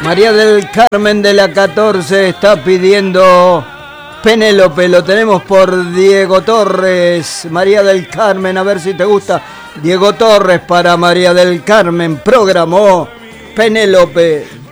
María del Carmen de la 14 está pidiendo Penélope, lo tenemos por Diego Torres. María del Carmen, a ver si te gusta. Diego Torres para María del Carmen, programó Penélope.